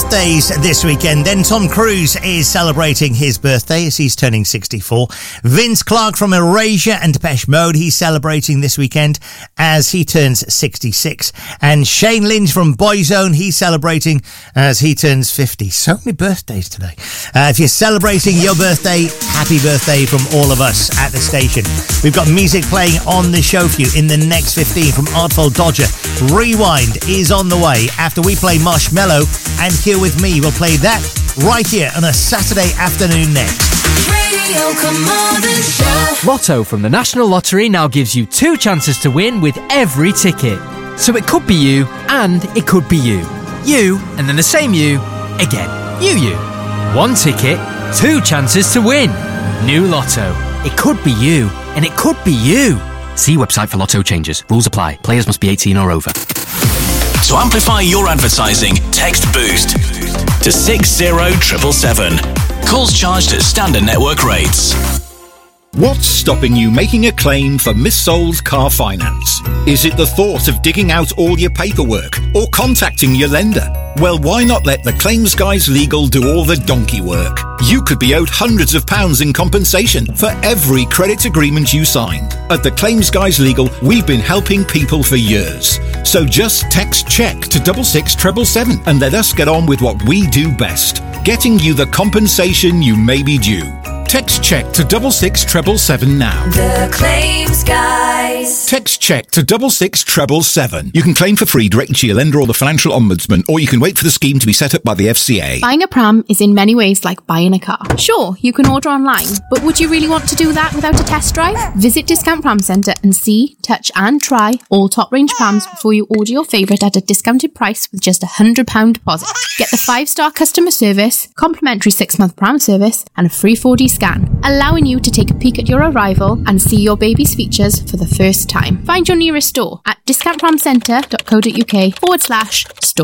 birthdays this weekend. Then Tom Cruise is celebrating his birthday as he's turning 64. Vince Clarke from Erasure and Depeche Mode, he's celebrating this weekend as he turns 66. And Shane Lynch from Boyzone, he's celebrating as he turns 50. So many birthdays today. If you're celebrating your birthday, happy birthday from all of us at the station. We've got music playing on the show for you in the next 15 from Artful Dodger. Rewind is on the way after we play Marshmello, and Here With Me. We'll play that right here on a Saturday afternoon next. Radio Carmarthen Show. Lotto from the National Lottery now gives you 2 chances to win with every ticket. So it could be you, and it could be you. You, and then the same you, again. You. 1 ticket, 2 chances to win. New Lotto. It could be you, and it could be you. See website for Lotto changes. Rules apply. Players must be 18 or over. To amplify your advertising, text BOOST to 60777. Calls charged at standard network rates. What's stopping you making a claim for missold car finance? Is it the thought of digging out all your paperwork or contacting your lender? Well, why not let the Claims Guys Legal do all the donkey work? You could be owed hundreds of pounds in compensation for every credit agreement you signed. At the Claims Guys Legal, we've been helping people for years. So just text CHECK to 66777 and let us get on with what we do best, getting you the compensation you may be due. Text CHECK to 66777 now. The Claims Guys. Text CHECK to 66777. You can claim for free directly to your lender or the Financial Ombudsman, or you can wait for the scheme to be set up by the FCA. Buying a pram is in many ways like buying a car. Sure, you can order online, but would you really want to do that without a test drive? Visit Discount Pram Centre and see, touch and try all top range prams before you order your favourite at a discounted price with just £100 deposit. Get the 5-star customer service, complimentary 6-month pram service and a free 4D scan, allowing you to take a peek at your arrival and see your baby's features for the first time. Find your nearest store at discountpramcentre.co.uk/